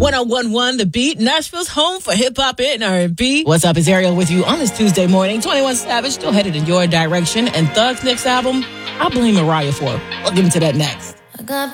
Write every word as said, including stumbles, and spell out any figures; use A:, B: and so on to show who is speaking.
A: one oh one point one The Beat, Nashville's home for hip-hop and R and B. What's up? It's Ariel with you on this Tuesday morning. twenty-one Savage still headed in your direction. And Thug's next album, I'll blame Mariah for. We'll get into that next.
B: I got